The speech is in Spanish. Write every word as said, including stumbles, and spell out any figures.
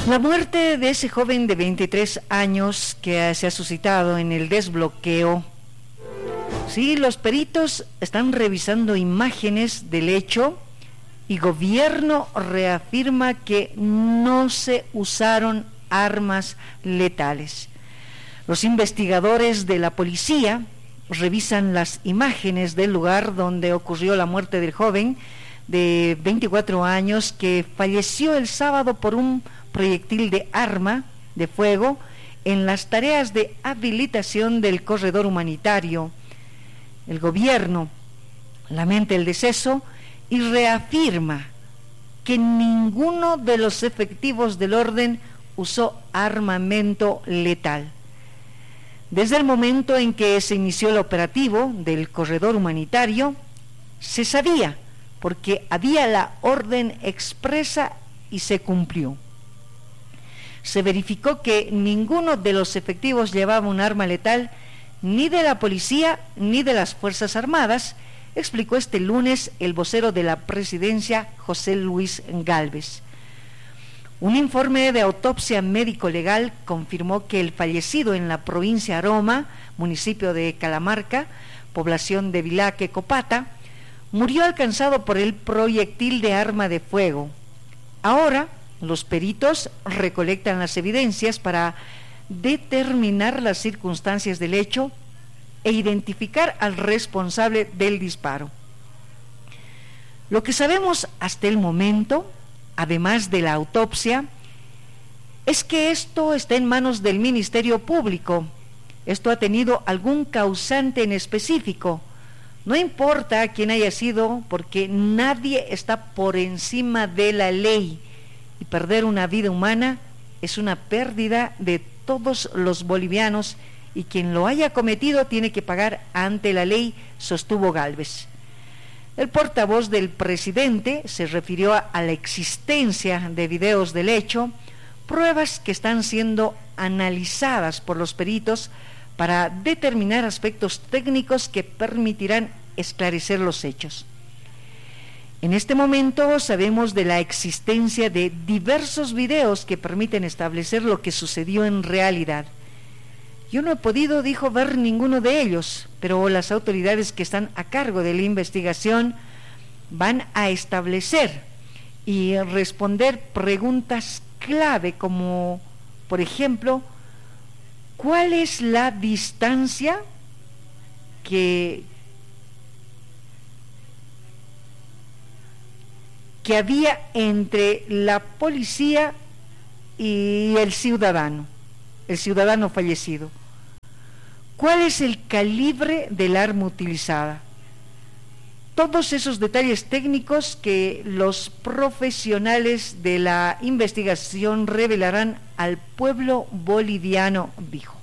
La muerte de ese joven de veintitrés años que se ha suscitado en el desbloqueo. Sí, los peritos están revisando imágenes del hecho y gobierno reafirma que no se usaron armas letales. Los investigadores de la policía revisan las imágenes del lugar donde ocurrió la muerte del joven de veinticuatro años que falleció el sábado por un proyectil de arma de fuego en las tareas de habilitación del corredor humanitario. El gobierno lamenta el deceso y reafirma que ninguno de los efectivos del orden usó armamento letal. Desde el momento en que se inició el operativo del corredor humanitario, se sabía, porque había la orden expresa y se cumplió. Se verificó que ninguno de los efectivos llevaba un arma letal, ni de la policía ni de las Fuerzas Armadas, explicó este lunes el vocero de la presidencia, José Luis Gálvez. Un informe de autopsia médico-legal confirmó que el fallecido en la provincia de Aroma, municipio de Calamarca, población de Vilaque, Copata, murió alcanzado por el proyectil de arma de fuego. Ahora, los peritos recolectan las evidencias para determinar las circunstancias del hecho e identificar al responsable del disparo. Lo que sabemos hasta el momento, además de la autopsia, es que esto está en manos del Ministerio Público. Esto ha tenido algún causante en específico. No importa quién haya sido, porque nadie está por encima de la ley, y perder una vida humana es una pérdida de todos los bolivianos, y quien lo haya cometido tiene que pagar ante la ley, sostuvo Gálvez. El portavoz del presidente se refirió a, a la existencia de videos del hecho, pruebas que están siendo analizadas por los peritos para determinar aspectos técnicos que permitirán esclarecer los hechos. En este momento sabemos de la existencia de diversos videos que permiten establecer lo que sucedió en realidad. Yo no he podido, dijo, ver ninguno de ellos, pero las autoridades que están a cargo de la investigación van a establecer y responder preguntas clave como, por ejemplo, ¿cuál es la distancia que, que había entre la policía y el ciudadano, el ciudadano fallecido? ¿Cuál es el calibre del arma utilizada? Todos esos detalles técnicos que los profesionales de la investigación revelarán al pueblo boliviano, dijo.